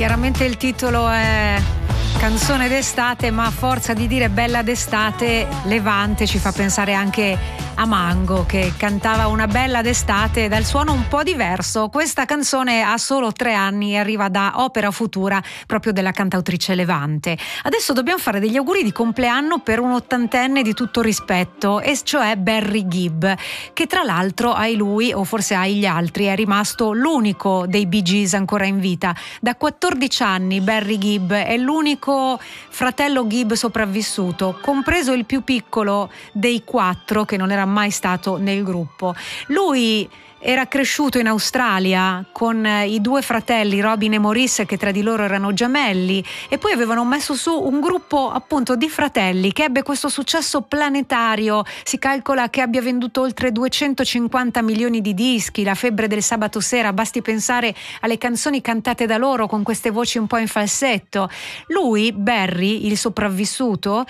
Chiaramente il titolo è canzone d'estate, ma a forza di dire bella d'estate, Levante ci fa pensare anche a Mango, che cantava una bella d'estate dal suono un po' diverso. Questa canzone ha solo 3 anni e arriva da Opera Futura, proprio della cantautrice Levante. Adesso dobbiamo fare degli auguri di compleanno per un 80enne di tutto rispetto, e cioè Barry Gibb, che tra l'altro ai lui, o forse agli altri, è rimasto l'unico dei Bee Gees ancora in vita. Da 14 anni Barry Gibb è l'unico fratello Gibb sopravvissuto, compreso il più piccolo dei 4 che non era mai stato nel gruppo. Lui era cresciuto in Australia con i 2 fratelli Robin e Maurice, che tra di loro erano gemelli, e poi avevano messo su un gruppo appunto di fratelli che ebbe questo successo planetario. Si calcola che abbia venduto oltre 250 milioni di dischi. La febbre del sabato sera, basti pensare alle canzoni cantate da loro con queste voci un po' in falsetto. Lui, Barry, il sopravvissuto,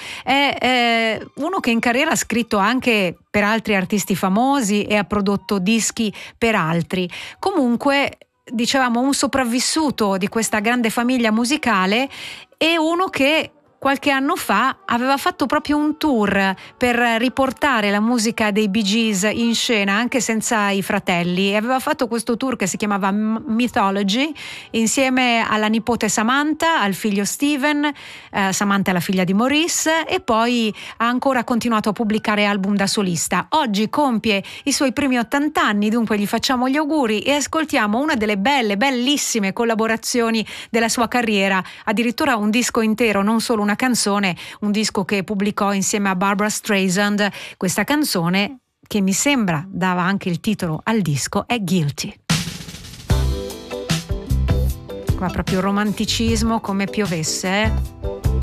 è uno che in carriera ha scritto anche per altri artisti famosi e ha prodotto dischi per altri. Comunque, dicevamo, un sopravvissuto di questa grande famiglia musicale, e uno che qualche anno fa aveva fatto proprio un tour per riportare la musica dei Bee Gees in scena anche senza i fratelli, e aveva fatto questo tour che si chiamava Mythology insieme alla nipote Samantha, al figlio Steven. Samantha è la figlia di Maurice, e poi ha ancora continuato a pubblicare album da solista. Oggi compie i suoi primi 80 anni, dunque gli facciamo gli auguri e ascoltiamo una delle bellissime collaborazioni della sua carriera, addirittura un disco intero, non solo una canzone, un disco che pubblicò insieme a Barbra Streisand. Questa canzone, che mi sembra dava anche il titolo al disco, è Guilty. Qua proprio romanticismo come piovesse,